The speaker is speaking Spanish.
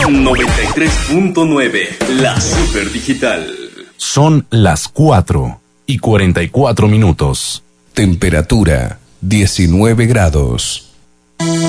93.9, la Super Digital. Son las 4:44. Temperatura 19 grados.